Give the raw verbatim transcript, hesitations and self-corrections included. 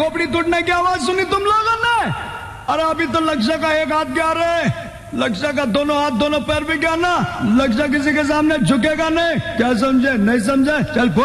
खोपड़ी टूटने की आवाज सुनी तुम लोगों ने? अरे अभी तो लक्ष्य का एक हाथ गया रे, लक्ष्य का दोनों हाथ दोनों पैर भी गया ना, लक्ष्य किसी के सामने झुकेगा नहीं। क्या समझे? नहीं समझे? चल